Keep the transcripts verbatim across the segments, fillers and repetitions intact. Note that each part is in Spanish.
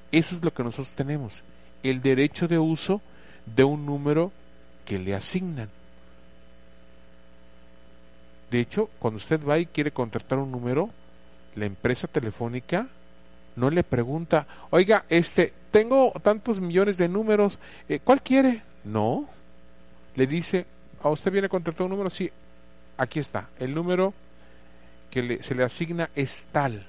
Eso es lo que nosotros tenemos, el derecho de uso de un número que le asignan. De hecho, cuando usted va y quiere contratar un número, la empresa telefónica no le pregunta, oiga, este, tengo tantos millones de números, eh, ¿cuál quiere? No, le dice, ¿a usted viene a contratar un número? Sí, aquí está, el número que le, se le asigna es tal.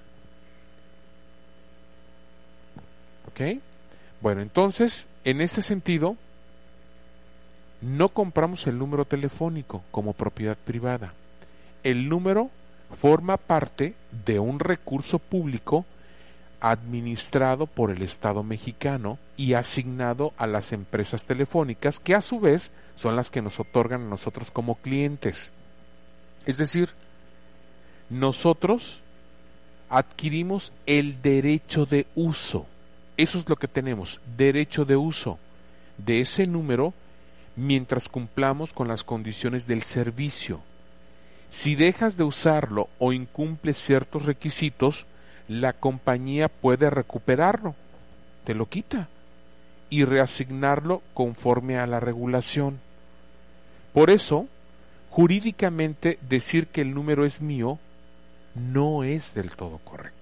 ¿Ok? Bueno, entonces, en este sentido, no compramos el número telefónico como propiedad privada. El número forma parte de un recurso público administrado por el Estado mexicano y asignado a las empresas telefónicas, que a su vez son las que nos otorgan a nosotros como clientes. Es decir, nosotros adquirimos el derecho de uso. Eso es lo que tenemos, derecho de uso de ese número mientras cumplamos con las condiciones del servicio. Si dejas de usarlo o incumples ciertos requisitos, la compañía puede recuperarlo, te lo quita y reasignarlo conforme a la regulación. Por eso, jurídicamente decir que el número es mío no es del todo correcto.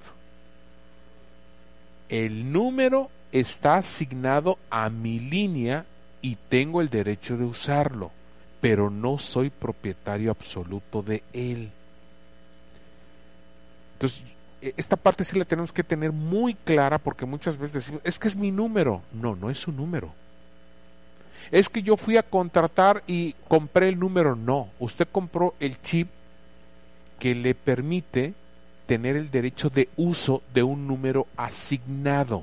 El número está asignado a mi línea y tengo el derecho de usarlo, pero no soy propietario absoluto de él. Entonces, esta parte sí la tenemos que tener muy clara, porque muchas veces decimos, es que es mi número. No, no es su número. Es que yo fui a contratar y compré el número. No, usted compró el chip que le permite tener el derecho de uso de un número asignado.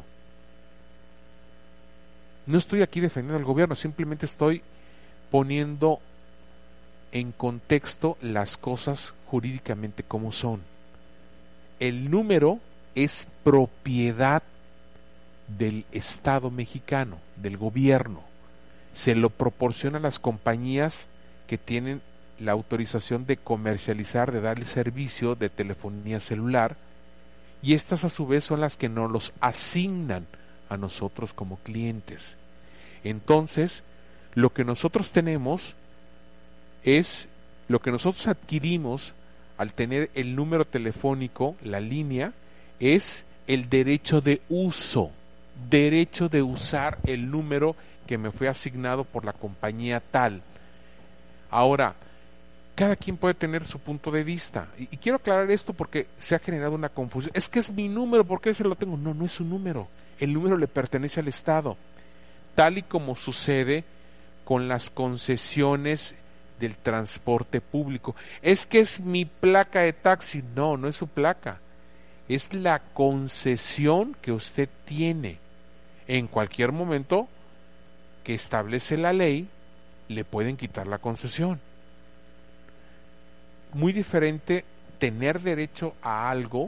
No estoy aquí defendiendo al gobierno, simplemente estoy poniendo en contexto las cosas jurídicamente como son. El número es propiedad del Estado mexicano, del gobierno. Se lo proporciona a las compañías que tienen la autorización de comercializar, de dar el servicio de telefonía celular, y estas a su vez son las que nos los asignan a nosotros como clientes. Entonces, lo que nosotros tenemos es, lo que nosotros adquirimos al tener el número telefónico, la línea, es el derecho de uso, derecho de usar el número que me fue asignado por la compañía tal. Ahora, cada quien puede tener su punto de vista, y, y quiero aclarar esto porque se ha generado una confusión. Es que es mi número, ¿por qué se lo tengo? No, no es su número, el número le pertenece al Estado, tal y como sucede con las concesiones del transporte público. Es que es mi placa de taxi. No, no es su placa, es la concesión que usted tiene. En cualquier momento que establece la ley, le pueden quitar la concesión. Muy diferente tener derecho a algo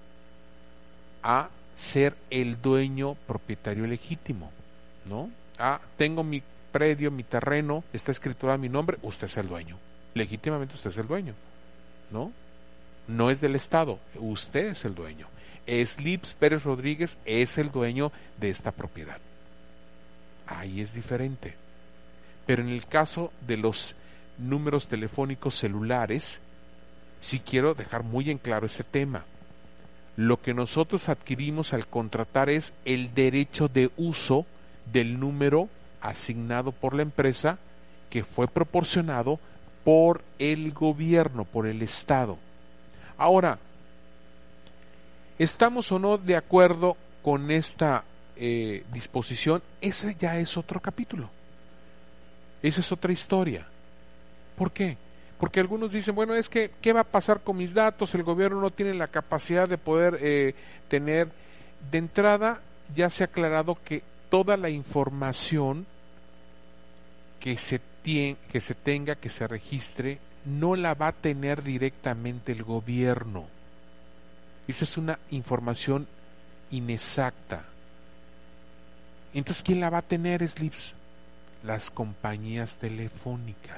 a ser el dueño propietario legítimo, ¿no? Ah, tengo mi predio, mi terreno, está escrito a mi nombre, usted es el dueño. Legítimamente usted es el dueño, ¿no? No es del Estado, usted es el dueño. Slips Pérez Rodríguez es el dueño de esta propiedad. Ahí es diferente. Pero en el caso de los números telefónicos celulares, sí quiero dejar muy en claro ese tema. Lo que nosotros adquirimos al contratar es el derecho de uso del número asignado por la empresa, que fue proporcionado por el gobierno, por el Estado. Ahora, ¿estamos o no de acuerdo con esta eh, disposición? Ese ya es otro capítulo. Esa es otra historia. ¿Por qué? Porque algunos dicen, bueno, es que, ¿qué va a pasar con mis datos? El gobierno no tiene la capacidad de poder eh, tener. De entrada, ya se ha aclarado que toda la información que se, tiene, que se tenga, que se registre, no la va a tener directamente el gobierno. Esa es una información inexacta. Entonces, ¿quién la va a tener, Slips? Las compañías telefónicas.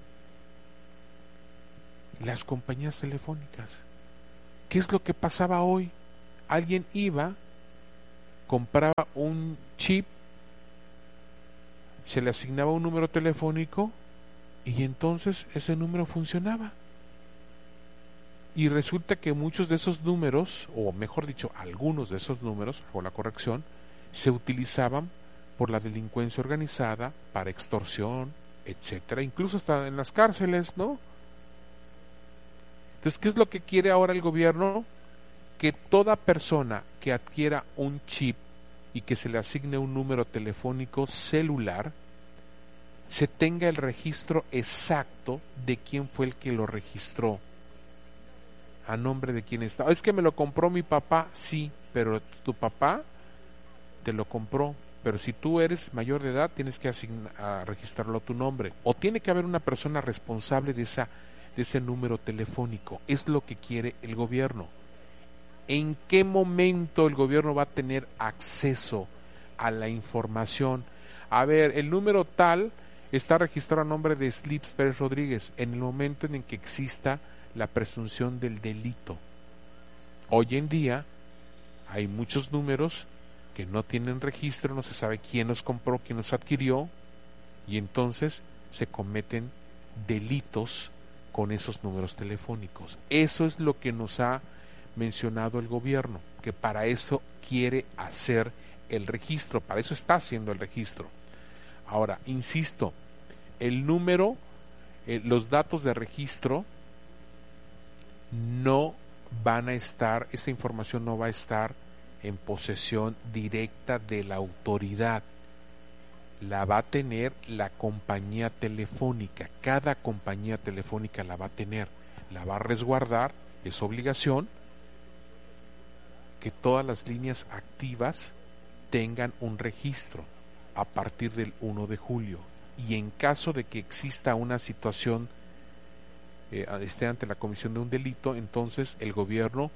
Las compañías telefónicas. ¿Qué es lo que pasaba hoy? Alguien iba compraba un chip, se le asignaba un número telefónico y entonces ese número funcionaba. Y resulta que muchos de esos números, o mejor dicho, algunos de esos números, hago la corrección, se utilizaban por la delincuencia organizada para extorsión, etcétera, incluso hasta en las cárceles, ¿no? Entonces, ¿qué es lo que quiere ahora el gobierno? Que toda persona que adquiera un chip y que se le asigne un número telefónico celular, se tenga el registro exacto de quién fue el que lo registró, a nombre de quién está. Es que me lo compró mi papá, sí, pero tu papá te lo compró, pero si tú eres mayor de edad tienes que asignar, a registrarlo a tu nombre, o tiene que haber una persona responsable de esa de ese número telefónico. Es lo que quiere el gobierno. ¿En qué momento el gobierno va a tener acceso a la información? A ver, el número tal está registrado a nombre de Slips Pérez Rodríguez en el momento en que exista la presunción del delito. Hoy en día hay muchos números que no tienen registro, no se sabe quién los compró, quién los adquirió, y entonces se cometen delitos con esos números telefónicos. Eso es lo que nos ha mencionado el gobierno, que para eso quiere hacer el registro, para eso está haciendo el registro. Ahora, insisto, el número, eh, los datos de registro no van a estar, esa información no va a estar en posesión directa de la autoridad. La va a tener la compañía telefónica. Cada compañía telefónica la va a tener, la va a resguardar. Es obligación que todas las líneas activas tengan un registro a partir del primero de julio, y en caso de que exista una situación eh, esté ante la comisión de un delito, entonces el gobierno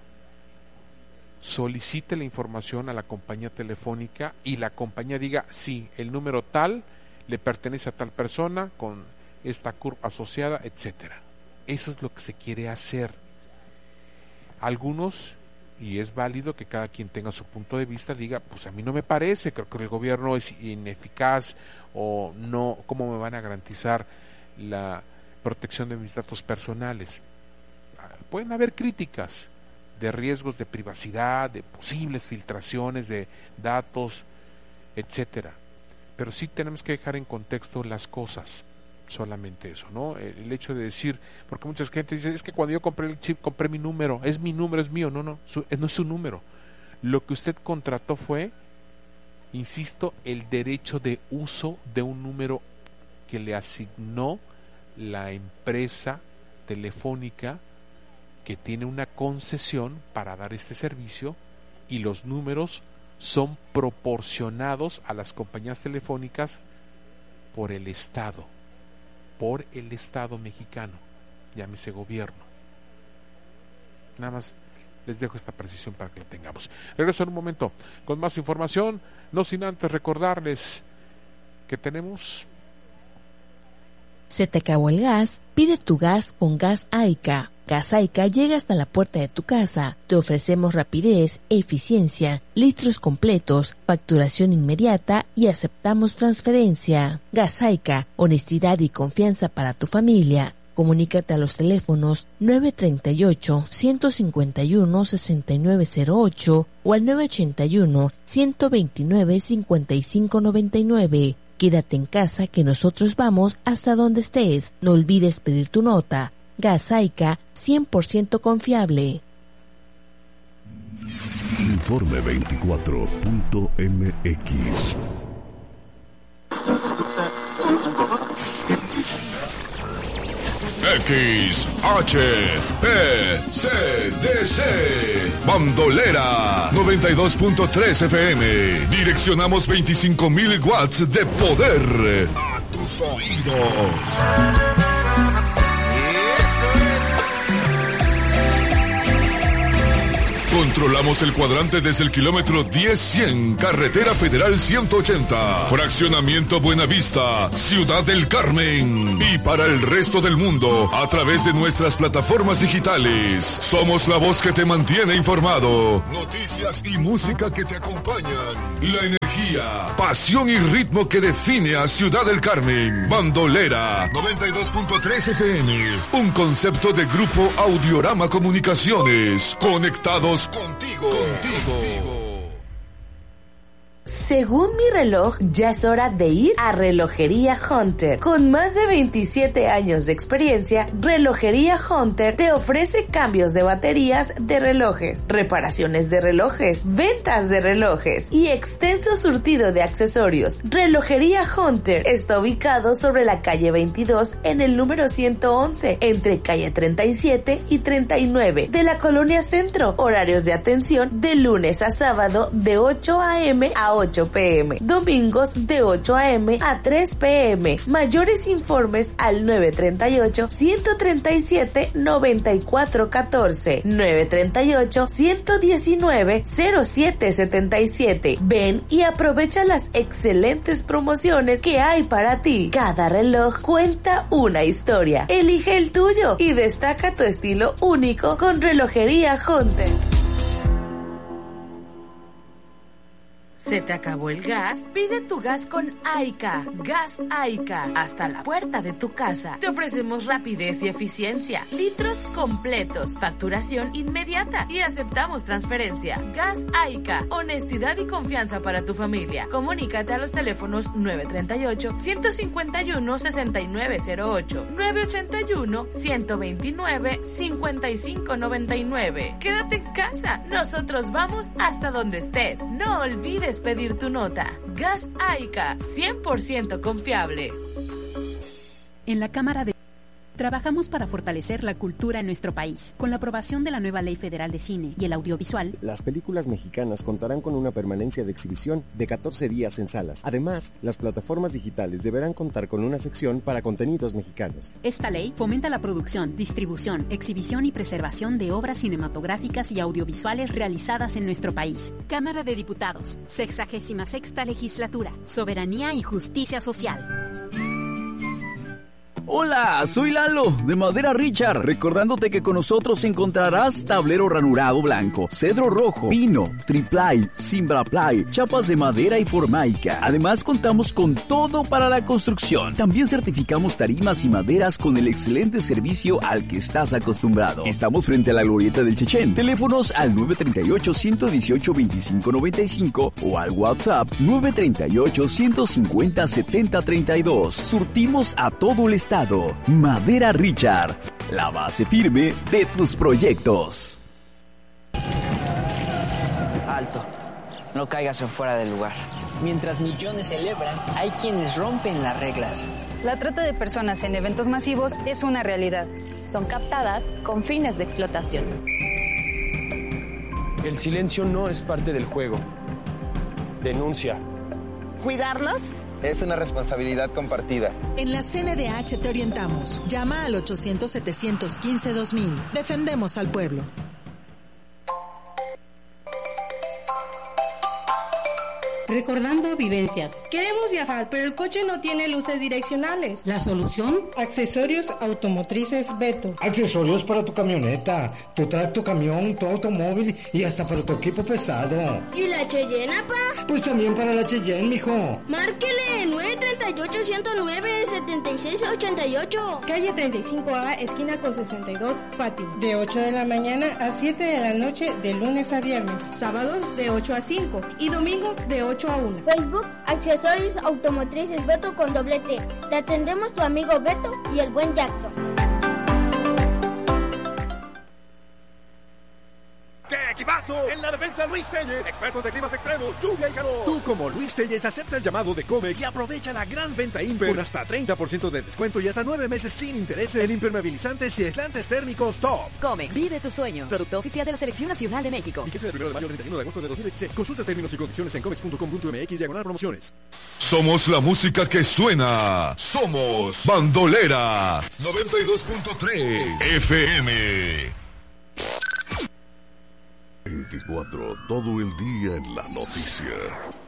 solicite la información a la compañía telefónica y la compañía diga, sí, el número tal le pertenece a tal persona con esta C U R P asociada, etcétera. Eso es lo que se quiere hacer. Algunos, y es válido que cada quien tenga su punto de vista, diga, pues a mí no me parece, creo que el gobierno es ineficaz, o no, ¿cómo me van a garantizar la protección de mis datos personales? Pueden haber críticas de riesgos de privacidad, de posibles filtraciones de datos, etcétera. Pero sí tenemos que dejar en contexto las cosas, solamente eso, ¿no? El hecho de decir, porque mucha gente dice, es que cuando yo compré el chip, compré mi número, es mi número, es mío. No, no, su, no es su número. Lo que usted contrató fue, insisto, el derecho de uso de un número que le asignó la empresa telefónica que tiene una concesión para dar este servicio, y los números son proporcionados a las compañías telefónicas por el Estado, por el Estado mexicano, llámese gobierno. Nada más les dejo esta precisión para que lo tengamos. Regreso en un momento con más información, no sin antes recordarles que tenemos... ¿Se te acabó el gas? Pide tu gas con Gas Aica. Gas Aica llega hasta la puerta de tu casa. Te ofrecemos rapidez, eficiencia, litros completos, facturación inmediata y aceptamos transferencia. Gas Aica, honestidad y confianza para tu familia. Comunícate a los teléfonos nueve tres ocho, uno cinco uno, seis nueve cero ocho o al nueve ocho uno, uno dos nueve, cinco cinco nueve nueve. Quédate en casa que nosotros vamos hasta donde estés. No olvides pedir tu nota. Gas Aica, cien por ciento confiable. Informe veinticuatro punto m x. X H P C D C Bandolera noventa y dos punto tres F M. Direccionamos veinticinco mil watts de poder a tus oídos. Controlamos el cuadrante desde el kilómetro diez cien, Carretera Federal ciento ochenta, Fraccionamiento Buenavista, Ciudad del Carmen. Y para el resto del mundo, a través de nuestras plataformas digitales. Somos la voz que te mantiene informado. Noticias y música que te acompañan. La energía, pasión y ritmo que define a Ciudad del Carmen. Bandolera noventa y dos punto tres F M. Un concepto de Grupo Audiorama Comunicaciones. Conectados contigo, contigo. Según mi reloj, ya es hora de ir a Relojería Hunter. Con más de veintisiete años de experiencia, Relojería Hunter te ofrece cambios de baterías de relojes, reparaciones de relojes, ventas de relojes y extenso surtido de accesorios. Relojería Hunter está ubicado sobre la calle veintidós en el número ciento once, entre calle treinta y siete y treinta y nueve de la Colonia Centro. Horarios de atención de lunes a sábado de ocho a eme a ocho pe eme, domingos de ocho a eme a tres pe eme. Mayores informes al nueve tres ocho, uno tres siete, nueve cuatro uno cuatro, nueve tres ocho, uno uno nueve, cero siete siete siete. Ven y aprovecha las excelentes promociones que hay para ti. Cada reloj cuenta una historia. Elige el tuyo y destaca tu estilo único con Relojería Hunter. ¿Se te acabó el gas? Pide tu gas con Aica. Gas Aica. Hasta la puerta de tu casa. Te ofrecemos rapidez y eficiencia. Litros completos. Facturación inmediata. Y aceptamos transferencia. Gas Aica. Honestidad y confianza para tu familia. Comunícate a los teléfonos nueve tres ocho, uno cinco uno, seis nueve cero ocho, nueve ocho uno, uno dos nueve, cinco cinco nueve nueve. Quédate en casa. Nosotros vamos hasta donde estés. No olvides pedir tu nota. Gas Aica, cien por ciento confiable. En la Cámara de trabajamos para fortalecer la cultura en nuestro país. Con la aprobación de la nueva Ley Federal de Cine y el Audiovisual, las películas mexicanas contarán con una permanencia de exhibición de catorce días en salas. Además, las plataformas digitales deberán contar con una sección para contenidos mexicanos. Esta ley fomenta la producción, distribución, exhibición y preservación de obras cinematográficas y audiovisuales realizadas en nuestro país. Cámara de Diputados, sexagésima sexta Legislatura, Soberanía y Justicia Social. Hola, soy Lalo, de Madera Richard, recordándote que con nosotros encontrarás tablero ranurado blanco, cedro rojo, pino, triplay, cimbraplay, chapas de madera y formaica. Además, contamos con todo para la construcción. También certificamos tarimas y maderas con el excelente servicio al que estás acostumbrado. Estamos frente a la Glorieta del Chechén. Teléfonos al nueve tres ocho, uno uno ocho, dos cinco nueve cinco o al WhatsApp nueve tres ocho, uno cinco cero, siete cero tres dos. Surtimos a todo el estado. Madera Richard, la base firme de tus proyectos. Alto, no caigas en fuera del lugar. Mientras millones celebran, hay quienes rompen las reglas. La trata de personas en eventos masivos es una realidad. Son captadas con fines de explotación. El silencio no es parte del juego. Denuncia. ¿Cuidarlos? Es una responsabilidad compartida. En la C N D H te orientamos. Llama al ochocientos, setecientos quince, dos mil. Defendemos al pueblo. Recordando vivencias. Queremos viajar, pero el coche no tiene luces direccionales. ¿La solución? Accesorios automotrices Beto. Accesorios para tu camioneta, tu tracto camión, tu automóvil y hasta para tu equipo pesado. ¿Y la Cheyenne, pa? Pues también para la Cheyenne, mijo. Márquele nueve tres ocho, uno cero nueve, siete seis ocho ocho. Calle treinta y cinco A, esquina con sesenta y dos, Fátima. De ocho de la mañana a siete de la noche, de lunes a viernes. Sábados de ocho a cinco y domingos de ocho a una. Facebook, Accesorios Automotrices Beto con doble T. Te atendemos tu amigo Beto y el buen Jackson. ¡Qué equipazo! En la defensa Luis Telles, expertos de climas extremos, lluvia y calor. Tú como Luis Telles acepta el llamado de Comex y aprovecha la gran venta Imper con hasta treinta por ciento de descuento y hasta nueve meses sin intereses en impermeabilizantes y aislantes térmicos Top. Comex, vive tus sueños. Producto oficial de la Selección Nacional de México. Vigencia del primero de mayo al treinta y uno de agosto de dos mil veintiséis. Consulta términos y condiciones en comex punto com punto m x diagonal promociones. Somos la música que suena. Somos Bandolera noventa y dos punto tres F M. veinticuatro, todo el día en la noticia.